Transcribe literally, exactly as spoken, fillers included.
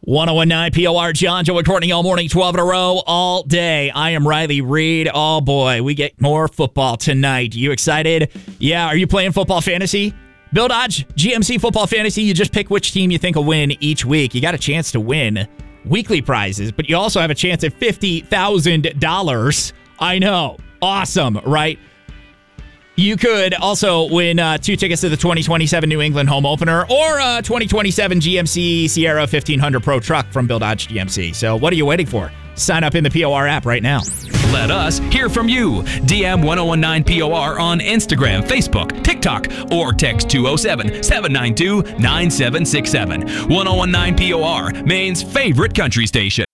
one oh one nine P O R, John, Joe, and Courtney all morning, twelve in a row, all day. I am Riley Reed. Oh, boy, we get more football tonight. You excited? Yeah, are you playing football fantasy? Bill Dodge, G M C Football Fantasy. You just pick which team you think will win each week. You got a chance to win weekly prizes, but you also have a chance at fifty thousand dollars. I know. Awesome, right? You could also win uh, two tickets to the twenty twenty-seven New England home opener or a twenty twenty-seven G M C Sierra fifteen hundred Pro truck from Bill Dodge G M C. So what are you waiting for? Sign up in the P O R app right now. Let us hear from you. D M one oh one nine P O R on Instagram, Facebook, TikTok, or text two oh seven, seven nine two, nine seven six seven. one oh one nine P O R, Maine's favorite country station.